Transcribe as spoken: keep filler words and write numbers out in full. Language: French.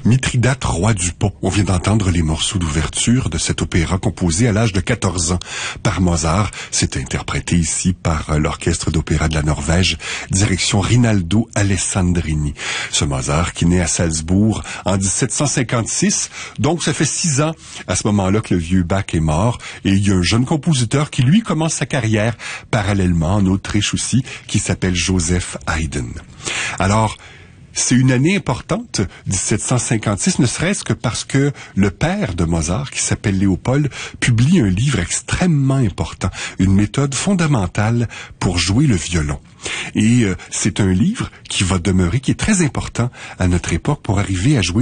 Mithridate, roi du Pont. On vient d'entendre les morceaux d'ouverture de cet opéra composé à l'âge de quatorze ans par Mozart. C'est interprété ici par l'Orchestre d'opéra de la Norvège, direction Rinaldo Alessandrini. Ce Mozart qui naît à Salzbourg en dix-sept cent cinquante-six, donc ça fait six ans à ce moment-là que le vieux Bach est mort, et il y a un jeune compositeur qui lui commence sa carrière parallèlement en Autriche aussi, qui s'appelle Joseph Haydn. Alors, c'est une année importante, dix-sept cent cinquante-six, ne serait-ce que parce que le père de Mozart, qui s'appelle Léopold, publie un livre extrêmement important, une méthode fondamentale pour jouer le violon. Et euh, c'est un livre qui va demeurer, qui est très important à notre époque pour arriver à jouer